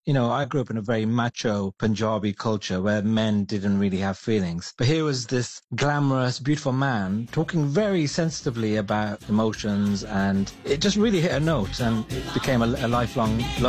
I grew up in a very macho Punjabi culture where men didn't really have feelings. But here was this glamorous, beautiful man talking very sensitively about emotions, and it just really hit a note, and it became a lifelong love